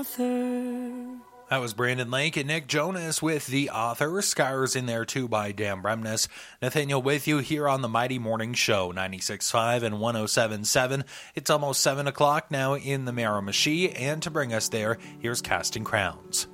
That was Brandon Lake and Nick Jonas with The Author. Scars in there too by Dan Bremnes. Nathaniel with you here on the Mighty Morning Show, 96.5 and 107.7. It's almost 7 o'clock now in the Miramichi, and to bring us there, here's Casting Crowns.